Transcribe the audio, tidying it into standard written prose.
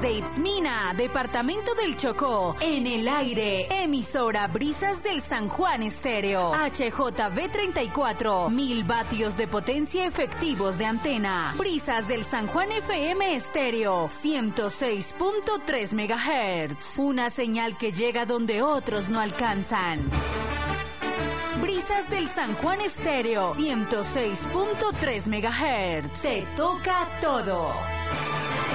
Desde Itzmina, departamento del Chocó, en el aire, emisora Brisas del San Juan Estéreo, HJV 34, 1000 vatios de potencia efectivos de antena. Brisas del San Juan FM Estéreo, 106.3 MHz, una señal que llega donde otros no alcanzan. Brisas del San Juan Estéreo, 106.3 MHz. Te toca todo.